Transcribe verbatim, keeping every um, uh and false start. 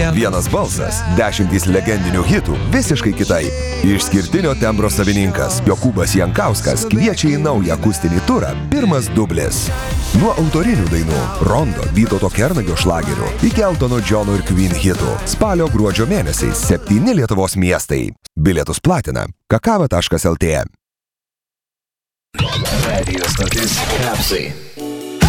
Vienas balsas, dešimtys legendinių hitų visiškai kitaip. Išskirtinio tembro savininkas Jokūbas Jankauskas kviečia į naują akustinį turą Pirmas dublis. Nuo autorinių dainų, Rondo, Vytauto Kernagio šlagerių iki Eltono Džono ir Queen hitų. Spalio gruodžio mėnesiais septyni Lietuvos miestai. Bilietus platina kakava taškas lt. Radio stotis Kapsai.